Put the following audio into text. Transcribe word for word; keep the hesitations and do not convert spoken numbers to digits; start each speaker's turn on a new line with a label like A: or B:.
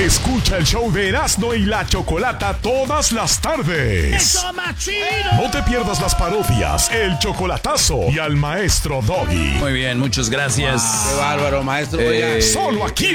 A: Escucha el show de Erasmo y la Chocolata todas las tardes.
B: ¡Eso, machino!
A: No te pierdas las parodias, el chocolatazo y al maestro Doggy.
C: Muy bien, muchas gracias.
D: Qué bárbaro, maestro.
C: Eh,
A: Solo aquí